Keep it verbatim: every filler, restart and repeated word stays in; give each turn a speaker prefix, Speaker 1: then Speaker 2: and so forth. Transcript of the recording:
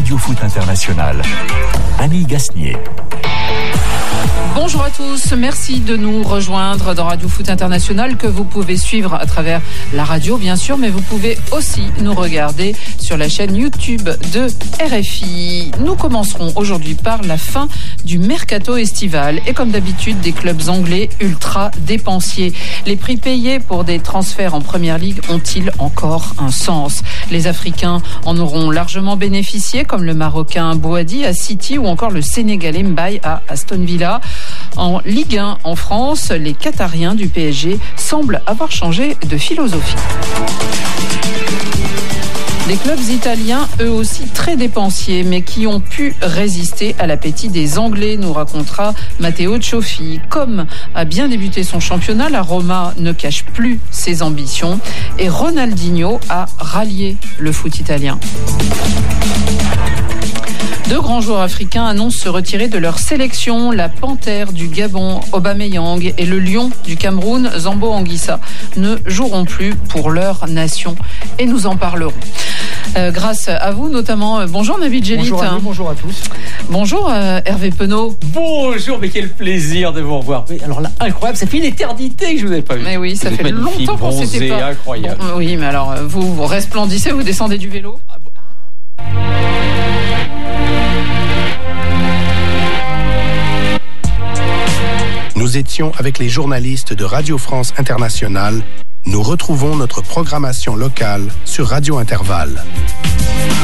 Speaker 1: Radio Foot International. Annie Gasnier.
Speaker 2: Bonjour à tous, merci de nous rejoindre dans Radio Foot International que vous pouvez suivre à travers la radio bien sûr, mais vous pouvez aussi nous regarder sur la chaîne YouTube de R F I. Nous commencerons aujourd'hui par la fin du mercato estival et comme d'habitude des clubs anglais ultra dépensiers. Les prix payés pour des transferts en Première Ligue ont-ils encore un sens ? Les Africains en auront largement bénéficié comme le Marocain Bouhaddi à City ou encore le Sénégalais Mbaye à Aston Villa. En Ligue un en France, les Qatariens du P S G semblent avoir changé de philosophie. Des clubs italiens, eux aussi très dépensiers, mais qui ont pu résister à l'appétit des Anglais, nous racontera Matteo Cioffi. Comme a bien débuté son championnat, la Roma ne cache plus ses ambitions et Ronaldinho a rallié le foot italien. Deux grands joueurs africains annoncent se retirer de leur sélection. La Panthère du Gabon, Aubameyang, et le Lion du Cameroun, Zambo Anguissa, ne joueront plus pour leur nation. Et nous en parlerons. Euh, grâce à vous notamment. Euh, bonjour Nabil Djellit.
Speaker 3: Bonjour à vous, bonjour à tous.
Speaker 2: Bonjour euh, Hervé Penaud.
Speaker 3: Bonjour, mais quel plaisir de vous revoir. Mais alors là, incroyable, ça fait une éternité que je vous avais pas vu.
Speaker 2: Mais oui, ça
Speaker 3: vous
Speaker 2: fait longtemps qu'on
Speaker 3: bronzé,
Speaker 2: s'était pas.
Speaker 3: Incroyable.
Speaker 2: Bon, oui, mais alors vous, vous resplendissez, vous descendez du vélo. Ah, bon.
Speaker 4: Nous étions avec les journalistes de Radio France Internationale. Nous retrouvons notre programmation locale sur Radio Intervalle.